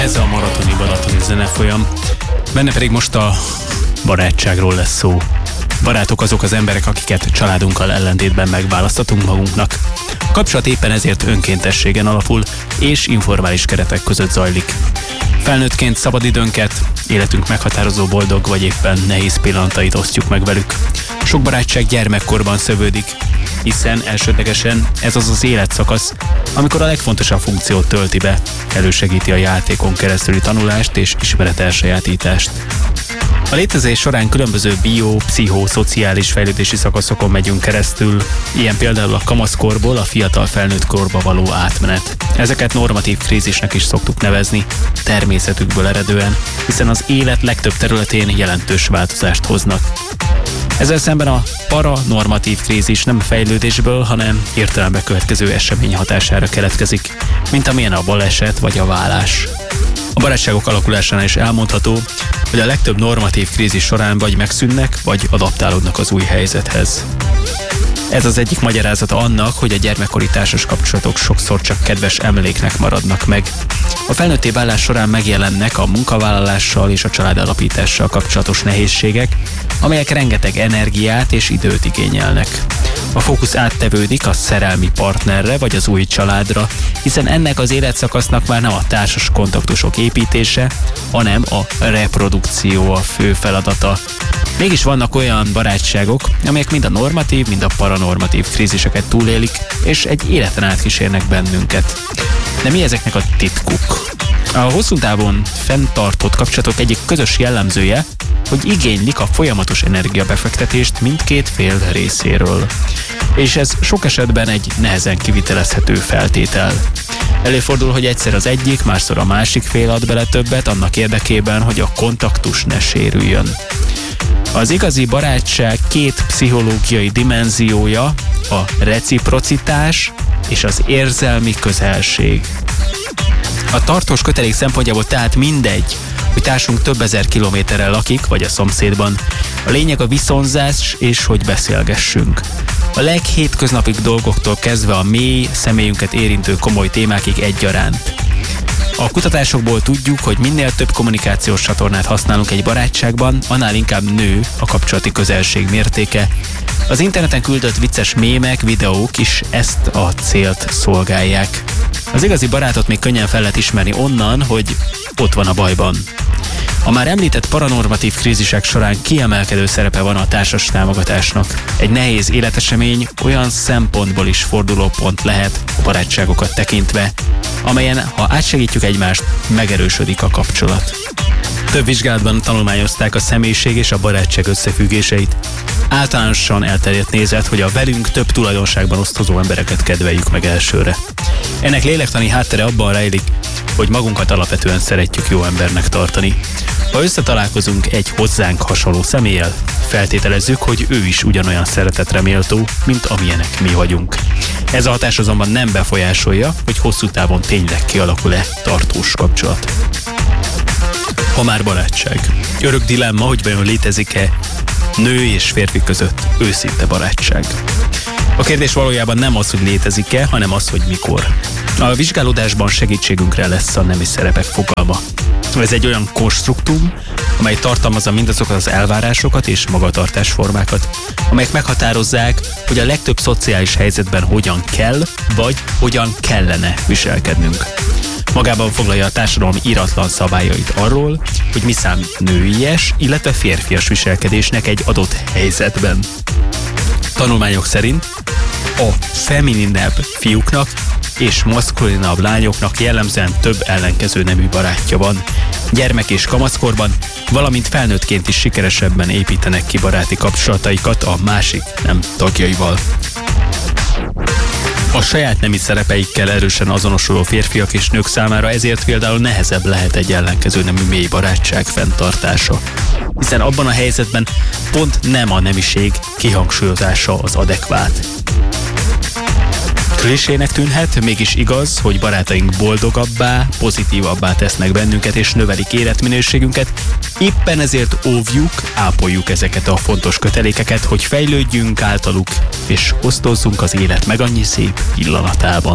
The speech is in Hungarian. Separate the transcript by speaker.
Speaker 1: Ez a maratoni balatoni zenefolyam. Benne pedig most a barátságról lesz szó. Barátok azok az emberek, akiket családunkkal ellentétben megválasztatunk magunknak. A kapcsolat éppen ezért önkéntességen alapul, és informális keretek között zajlik. Felnőttként szabadidőnket, életünk meghatározó boldog vagy éppen nehéz pillanatait osztjuk meg velük. Sok barátság gyermekkorban szövődik, hiszen elsődlegesen ez az az életszakasz, amikor a legfontosabb funkciót tölti be, elősegíti a játékon keresztüli tanulást és ismeret elsajátítást. A létezés során különböző pszichoszociális fejlődési szakaszokon megyünk keresztül, ilyen például a kamaszkorból a fiatal felnőtt korba való átmenet. Ezeket normatív krízisnek is szoktuk nevezni, természetükből eredően, hiszen az élet legtöbb területén jelentős változást hoznak. Ezzel szemben a paranormatív krízis nem fejlődésből, hanem hirtelen bekövetkező esemény hatására keletkezik, mint amilyen a baleset vagy a válás. A barátságok alakulásánál is elmondható, hogy a legtöbb normatív krízis során vagy megszűnnek, vagy adaptálódnak az új helyzethez. Ez az egyik magyarázata annak, hogy a gyermekkori társas kapcsolatok sokszor csak kedves emléknek maradnak meg. A felnőtté válás során megjelennek a munkavállalással és a családalapítással kapcsolatos nehézségek, amelyek rengeteg energiát és időt igényelnek. A fókusz áttevődik a szerelmi partnerre vagy az új családra, hiszen ennek az életszakasznak már nem a társas kontaktusok építése, hanem a reprodukció a fő feladata. Mégis vannak olyan barátságok, amelyek mind a normatív, mind a paranormatív kríziseket túlélik, és egy életen át kísérnek bennünket. De mi ezeknek a titkuk? A hosszú távon fenntartott kapcsolatok egyik közös jellemzője, hogy igénylik a folyamatos energiabefektetést mindkét fél részéről. És ez sok esetben egy nehezen kivitelezhető feltétel. Előfordul, hogy egyszer az egyik, másszor a másik fél ad bele többet annak érdekében, hogy a kontaktus ne sérüljön. Az igazi barátság két pszichológiai dimenziója a reciprocitás és az érzelmi közelség. A tartós kötelék szempontjából tehát mindegy, hogy társunk több ezer kilométerrel lakik, vagy a szomszédban. A lényeg a viszonzás és hogy beszélgessünk. A leghétköznapibb dolgoktól kezdve a mély, személyünket érintő komoly témákig egyaránt. A kutatásokból tudjuk, hogy minél több kommunikációs csatornát használunk egy barátságban, annál inkább nő a kapcsolati közelség mértéke. Az interneten küldött vicces mémek, videók is ezt a célt szolgálják. Az igazi barátot még könnyen fel lehet ismerni onnan, hogy ott van a bajban. A már említett paranormatív krízisek során kiemelkedő szerepe van a társas támogatásnak. Egy nehéz életesemény olyan szempontból is fordulópont lehet a barátságokat tekintve, amelyen, ha átsegítjük egymást, megerősödik a kapcsolat. Több vizsgálatban tanulmányozták a személyiség és a barátság összefüggéseit. Általánosan elterjedt nézet, hogy a velünk több tulajdonságban osztozó embereket kedveljük meg elsőre. Ennek lélektani háttere abban rejlik, hogy magunkat alapvetően szeretjük jó embernek tartani. Ha összetalálkozunk egy hozzánk hasonló személlyel, feltételezzük, hogy ő is ugyanolyan szeretetre méltó, mint amilyenek mi vagyunk. Ez a hatás azonban nem befolyásolja, hogy hosszú távon tényleg kialakul-e tartós kapcsolat. Ha már barátság. Örök dilemma, hogy vajon létezik-e nő és férfi között őszinte barátság. A kérdés valójában nem az, hogy létezik-e, hanem az, hogy mikor. A vizsgálódásban segítségünkre lesz a nemi szerepek fogalma. Ez egy olyan konstruktum, amely tartalmazza mindazokat az elvárásokat és magatartásformákat, amelyek meghatározzák, hogy a legtöbb szociális helyzetben hogyan kell, vagy hogyan kellene viselkednünk. Magában foglalja a társadalom íratlan szabályait arról, hogy mi számít nőies, illetve férfias viselkedésnek egy adott helyzetben. Tanulmányok szerint a femininebb fiúknak és maszkulinabb lányoknak jellemzően több ellenkező nemű barátja van. Gyermek és kamaszkorban, valamint felnőttként is sikeresebben építenek ki baráti kapcsolataikat a másik nem tagjaival. A saját nemi szerepeikkel erősen azonosuló férfiak és nők számára ezért például nehezebb lehet egy ellenkező nemű mély barátság fenntartása. Hiszen abban a helyzetben pont nem a nemiség kihangsúlyozása az adekvát. Klisének tűnhet, mégis igaz, hogy barátaink boldogabbá, pozitívabbá tesznek bennünket és növelik életminőségünket. Éppen ezért óvjuk, ápoljuk ezeket a fontos kötelékeket, hogy fejlődjünk általuk és osztozzunk az élet meg annyi szép pillanatában.